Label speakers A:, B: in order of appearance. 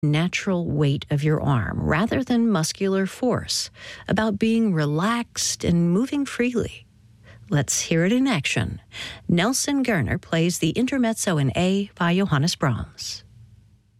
A: natural weight of your arm rather than muscular force, about being relaxed and moving freely. Let's hear it in action. Nelson Gerner plays the Intermezzo in A by Johannes Brahms.